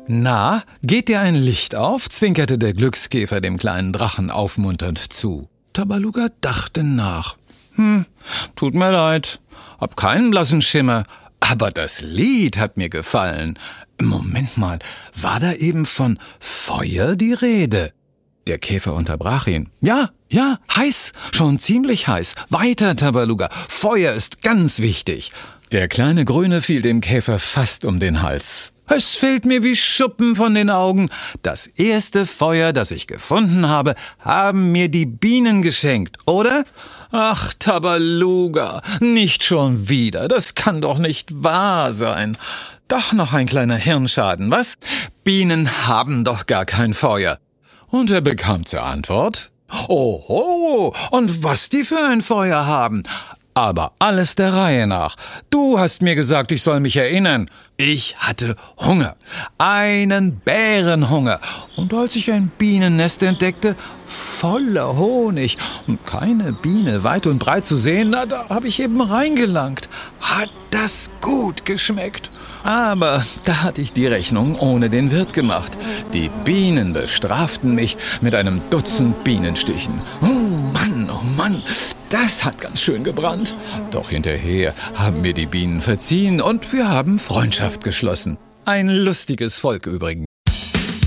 Na, geht dir ein Licht auf?, zwinkerte der Glückskäfer dem kleinen Drachen aufmunternd zu. Tabaluga dachte nach. Tut mir leid, hab keinen blassen Schimmer, aber das Lied hat mir gefallen. Moment mal, war da eben von Feuer die Rede? Der Käfer unterbrach ihn. Ja, heiß, schon ziemlich heiß. Weiter, Tabaluga, Feuer ist ganz wichtig. Der kleine Grüne fiel dem Käfer fast um den Hals. Es fällt mir wie Schuppen von den Augen. Das erste Feuer, das ich gefunden habe, haben mir die Bienen geschenkt, oder? Ach, Tabaluga, nicht schon wieder. Das kann doch nicht wahr sein. Doch noch ein kleiner Hirnschaden, was? Bienen haben doch gar kein Feuer. Und er bekam zur Antwort: Oho, und was die für ein Feuer haben. Aber alles der Reihe nach. Du hast mir gesagt, ich soll mich erinnern. Ich hatte Hunger. Einen Bärenhunger. Und als ich ein Bienennest entdeckte, voller Honig und keine Biene weit und breit zu sehen, da habe ich eben reingelangt. Hat das gut geschmeckt. Aber da hatte ich die Rechnung ohne den Wirt gemacht. Die Bienen bestraften mich mit einem Dutzend Bienenstichen. Oh Mann, das hat ganz schön gebrannt. Doch hinterher haben mir die Bienen verziehen und wir haben Freundschaft geschlossen. Ein lustiges Volk übrigens.